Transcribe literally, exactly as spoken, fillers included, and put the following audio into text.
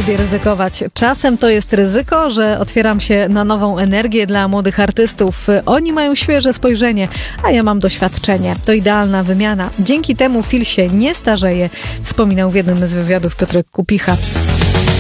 lubię ryzykować. Czasem to jest ryzyko, że otwieram się na nową energię dla młodych artystów. Oni mają świeże spojrzenie, a ja mam doświadczenie. To idealna wymiana. Dzięki temu Phil się nie starzeje, wspominał w jednym z wywiadów Piotrek Kupicha.